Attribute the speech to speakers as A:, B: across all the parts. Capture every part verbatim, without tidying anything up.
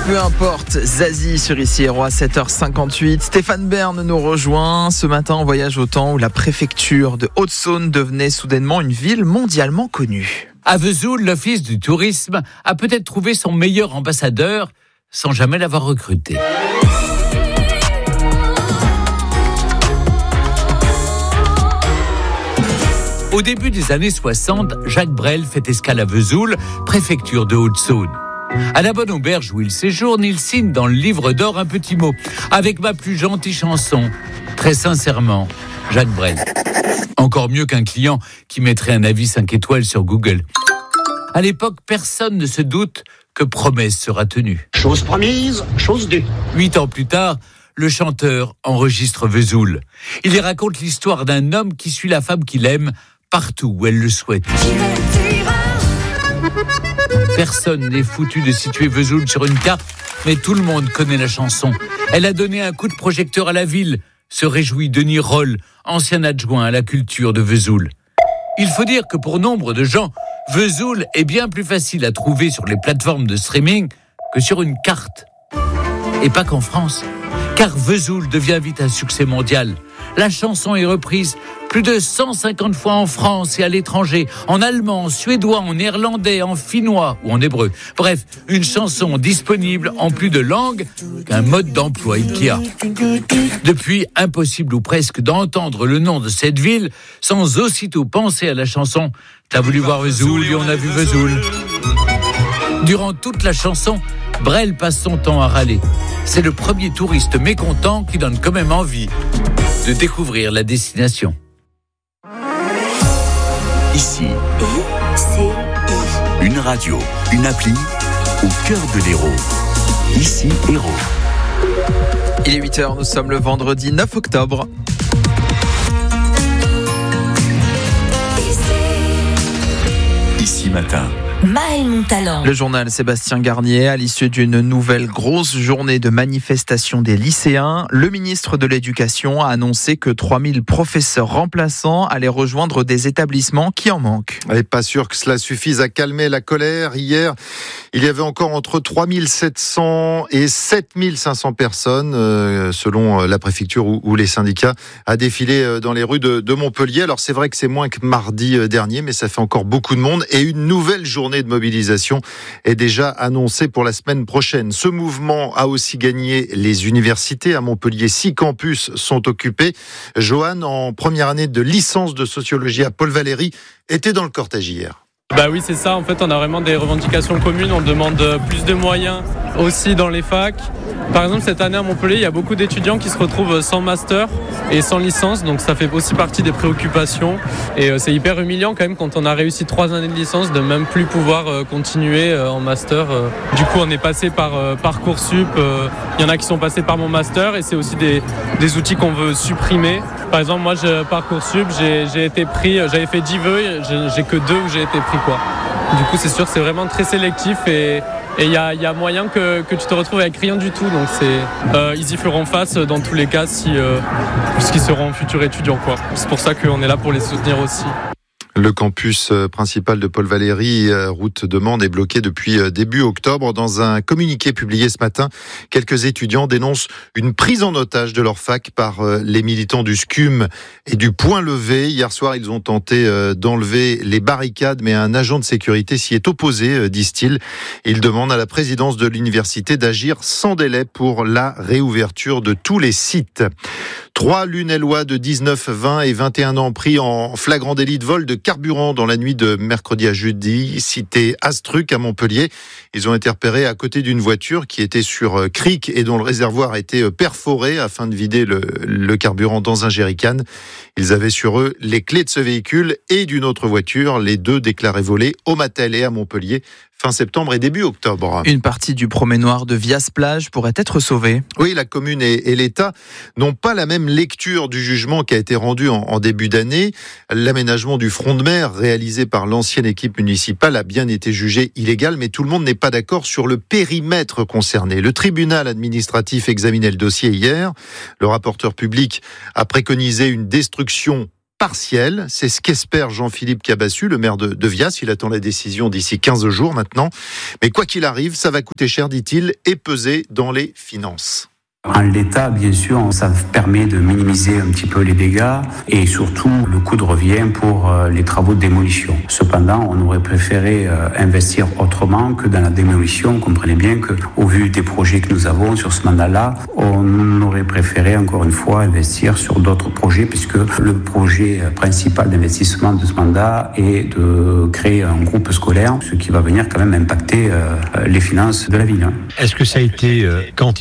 A: Peu importe, Zazie sur Ici Héros à sept heures cinquante-huit. Stéphane Bern nous rejoint ce matin en voyage au temps où la préfecture de Haute-Saône devenait soudainement une ville mondialement connue.
B: À Vesoul, l'Office du tourisme a peut-être trouvé son meilleur ambassadeur sans jamais l'avoir recruté. Au début des années soixante, Jacques Brel fait escale à Vesoul, préfecture de Haute-Saône. À la bonne auberge où il séjourne, il signe dans le livre d'or un petit mot. Avec ma plus gentille chanson. Très sincèrement, Jacques Brel. Encore mieux qu'un client qui mettrait un avis cinq étoiles sur Google. À l'époque, personne ne se doute que promesse sera tenue.
C: Chose promise, chose due.
B: Huit ans plus tard, le chanteur enregistre Vesoul. Il y raconte l'histoire d'un homme qui suit la femme qu'il aime partout où elle le souhaite. Personne n'est foutu de situer Vesoul sur une carte, mais tout le monde connaît la chanson. Elle a donné un coup de projecteur à la ville, se réjouit Denis Roll, ancien adjoint à la culture de Vesoul. Il faut dire que pour nombre de gens, Vesoul est bien plus facile à trouver sur les plateformes de streaming que sur une carte. Et pas qu'en France, car Vesoul devient vite un succès mondial. La chanson est reprise plus de cent cinquante fois en France et à l'étranger, en allemand, en suédois, en néerlandais, en finnois ou en hébreu. Bref, une chanson disponible en plus de langues qu'un mode d'emploi Ikea. Depuis, impossible ou presque d'entendre le nom de cette ville sans aussitôt penser à la chanson « T'as voulu voir Vesoul et on a vu Vesoul ». Durant toute la chanson, Brel passe son temps à râler. C'est le premier touriste mécontent qui donne quand même envie de découvrir la destination.
D: Ici, une radio, une appli au cœur de l'Hérault. Ici, Hérault.
A: Il est huit heures, nous sommes le vendredi neuf octobre.
D: Ici matin.
E: Maël Montalan.
A: Le journal Sébastien Garnier, à l'issue d'une nouvelle grosse journée de manifestation des lycéens, le ministre de l'Éducation a annoncé que trois mille professeurs remplaçants allaient rejoindre des établissements qui en manquent.
F: Elle n'est pas sûr que cela suffise à calmer la colère. Hier, il y avait encore entre trois mille sept cents et sept mille cinq cents personnes, euh, selon la préfecture ou, ou les syndicats, à défiler dans les rues de, de Montpellier. Alors c'est vrai que c'est moins que mardi dernier, mais ça fait encore beaucoup de monde. Et une nouvelle journée de mobilisation est déjà annoncée pour la semaine prochaine. Ce mouvement a aussi gagné les universités. À Montpellier, six campus sont occupés. Johan, en première année de licence de sociologie à Paul Valéry, était dans le cortège hier.
G: Bah oui, c'est ça. En fait, on a vraiment des revendications communes. On demande plus de moyens aussi dans les facs. Par exemple, cette année à Montpellier, il y a beaucoup d'étudiants qui se retrouvent sans master et sans licence. Donc ça fait aussi partie des préoccupations. Et c'est hyper humiliant quand même quand on a réussi trois années de licence de même plus pouvoir continuer en master. Du coup, on est passé par Parcoursup. Il y en a qui sont passés par mon master et c'est aussi des, des outils qu'on veut supprimer. Par exemple, moi, je, Parcoursup, j'ai, j'ai été pris, j'avais fait dix vœux, j'ai, j'ai que deux où j'ai été pris, quoi. Du coup, c'est sûr, c'est vraiment très sélectif et il y a, y a moyen que, que tu te retrouves avec rien du tout. Donc, c'est, euh, ils y feront face dans tous les cas si, euh, puisqu'ils seront futurs étudiants, quoi. C'est pour ça qu'on est là pour les soutenir aussi.
F: Le campus principal de Paul Valéry, route de Mende, est bloqué depuis début octobre. Dans un communiqué publié ce matin, quelques étudiants dénoncent une prise en otage de leur fac par les militants du S C U M et du Point Levé. Hier soir, ils ont tenté d'enlever les barricades, mais un agent de sécurité s'y est opposé, disent-ils. Ils demandent à la présidence de l'université d'agir sans délai pour la réouverture de tous les sites. Trois Lunellois de dix-neuf, vingt et vingt et un ans pris en flagrant délit de vol de carburant dans la nuit de mercredi à jeudi, cité Astruc à Montpellier. Ils ont été repérés à côté d'une voiture qui était sur cric et dont le réservoir a été perforé afin de vider le, le carburant dans un jerrycan. Ils avaient sur eux les clés de ce véhicule et d'une autre voiture, les deux déclarés volés au Mattel et à Montpellier fin septembre et début octobre.
A: Une partie du promeneur de Vias-Plage pourrait être sauvée.
F: Oui, la commune et, et l'État n'ont pas la même lecture du jugement qui a été rendu en, en début d'année. L'aménagement du front de mer réalisé par l'ancienne équipe municipale a bien été jugé illégal, mais tout le monde n'est pas d'accord sur le périmètre concerné. Le tribunal administratif examinait le dossier hier. Le rapporteur public a préconisé une destruction partielle. C'est ce qu'espère Jean-Philippe Cabassu, le maire de, de Vias. Il attend la décision d'ici quinze jours maintenant. Mais quoi qu'il arrive, ça va coûter cher, dit-il, et peser dans les finances.
E: En l'état, bien sûr, ça permet de minimiser un petit peu les dégâts et surtout le coût de revient pour les travaux de démolition. Cependant, on aurait préféré investir autrement que dans la démolition. Comprenez bien qu'au vu des projets que nous avons sur ce mandat-là, on aurait préféré encore une fois investir sur d'autres projets puisque le projet principal d'investissement de ce mandat est de créer un groupe scolaire, ce qui va venir quand même impacter les finances de la ville.
H: Est-ce que ça a été quantifié ?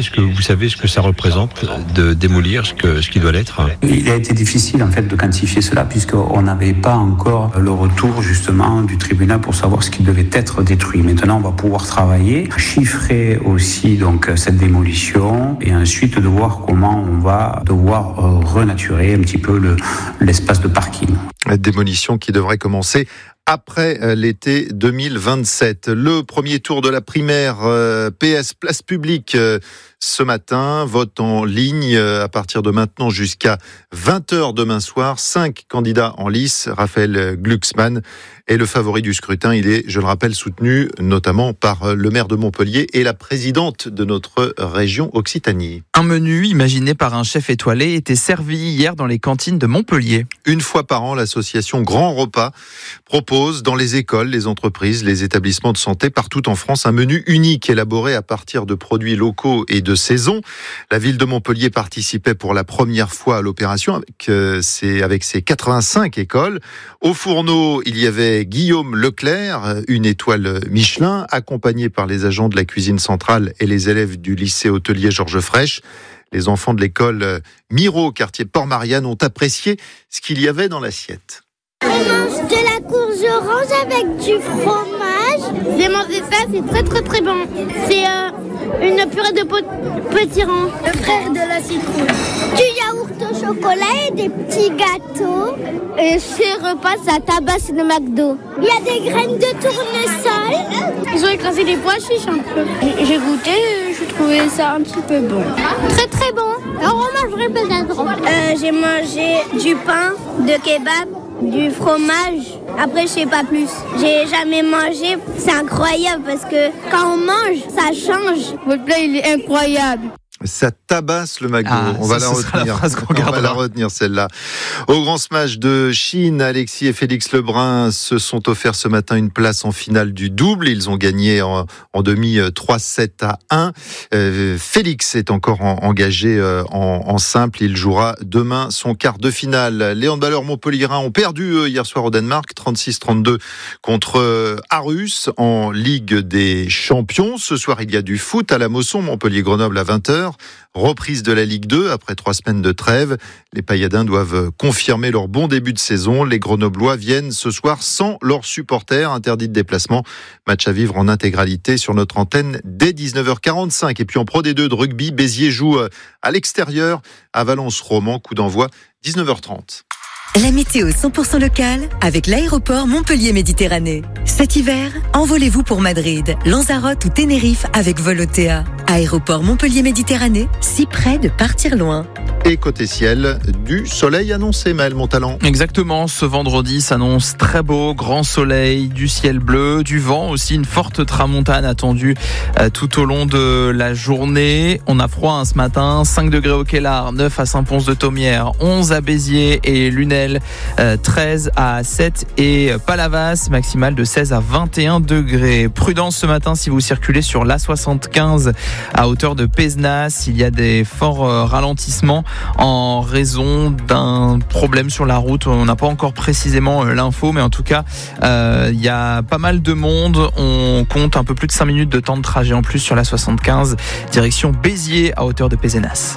H: Est-ce que vous savez ce que ça représente de démolir ce, que, ce qui doit l'être ?
E: Il a été difficile en fait de quantifier cela puisqu'on n'avait pas encore le retour justement du tribunal pour savoir ce qui devait être détruit. Maintenant, on va pouvoir travailler, chiffrer aussi donc cette démolition et ensuite de voir comment on va devoir renaturer un petit peu le, l'espace de parking.
F: La démolition qui devrait commencer après l'été deux mille vingt-sept. Le premier tour de la primaire euh, P S Place Publique euh, ce matin, vote en ligne euh, à partir de maintenant jusqu'à vingt heures demain soir. Cinq candidats en lice. Raphaël Glucksmann est le favori du scrutin. Il est, je le rappelle, soutenu notamment par le maire de Montpellier et la présidente de notre région Occitanie.
A: Un menu imaginé par un chef étoilé était servi hier dans les cantines de Montpellier.
F: Une fois par an, l'association Grand Repas propose dans les écoles, les entreprises, les établissements de santé partout en France un menu unique élaboré à partir de produits locaux et de saison. La ville de Montpellier participait pour la première fois à l'opération avec, euh, ses, avec ses quatre-vingt-cinq écoles. Au fourneau, il y avait Guillaume Leclerc, une étoile Michelin, accompagné par les agents de la cuisine centrale et les élèves du lycée hôtelier Georges Frêche. Les enfants de l'école Miro, quartier Port-Marianne, ont apprécié ce qu'il y avait dans l'assiette.
I: On mange de la courge orange avec du fromage. J'ai mangé ça, c'est très très très bon. C'est euh, une purée de petits rangs. Le frère de la citrouille. Du yaourt au chocolat et des petits gâteaux. Et ces repas, ça tabasse le McDo. Il y a des graines de tournesol. Ils ont écrasé des pois chiches un peu. J'ai goûté, je trouvais ça un petit peu bon. Très très bon. Alors on mangerait peut-être. Euh, j'ai mangé du pain, de kebab, du fromage. Après, je sais pas plus. J'ai jamais mangé. C'est incroyable parce que quand on mange, ça change. Votre plat, il est incroyable.
F: Ça tabasse le McDo.
A: Ah,
F: on
A: ça,
F: va la retenir.
A: La phrase qu'on
F: on va la retenir celle-là. Au grand smash de Chine, Alexis et Félix Lebrun se sont offerts ce matin une place en finale du double. Ils ont gagné en, en demi trois sept à un. Euh, Félix est encore en, engagé euh, en, en simple. Il jouera demain son quart de finale. Les handballeurs montpelliérains ont perdu eux, hier soir au Danemark, trente-six trente-deux contre euh, Aarhus en Ligue des Champions. Ce soir, il y a du foot à la Mosson, Montpellier-Grenoble à vingt heures. Reprise de la Ligue deux après trois semaines de trêve. Les Payadins doivent confirmer leur bon début de saison. Les Grenoblois viennent ce soir sans leurs supporters, interdits de déplacement. Match à vivre en intégralité sur notre antenne dès dix-neuf heures quarante-cinq. Et puis en Pro D deux de rugby, Béziers joue à l'extérieur à Valence-Roman. Coup d'envoi dix-neuf heures trente.
J: La météo cent pour cent locale avec l'aéroport Montpellier-Méditerranée. Cet hiver, envolez-vous pour Madrid, Lanzarote ou Tenerife avec Volotea. Aéroport Montpellier-Méditerranée, si près de partir loin.
F: Et côté ciel, du soleil annoncé, Maël Montalan.
A: Exactement, ce vendredi s'annonce très beau, grand soleil, du ciel bleu, du vent aussi, une forte tramontane attendue euh, tout au long de la journée. On a froid hein, ce matin, cinq degrés au Kellar, neuf à Saint-Pons-de-Thomières, onze à Béziers et Lunel, euh, treize à Sète et Palavas, maximale de seize à vingt et un degrés. Prudence ce matin si vous circulez sur l'A soixante-quinze à hauteur de Pézenas, il y a des forts euh, ralentissements en raison d'un problème sur la route. On n'a pas encore précisément l'info, mais en tout cas, euh, il y a pas mal de monde. On compte un peu plus de cinq minutes de temps de trajet en plus sur la soixante-quinze, direction Béziers à hauteur de Pézenas.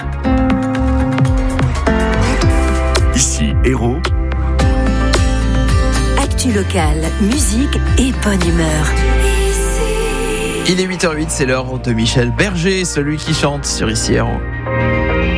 D: Ici, Héros.
J: Actu locale, musique et bonne humeur.
A: Il est huit heures huit, c'est l'heure de Michel Berger, celui qui chante sur Ici Héros.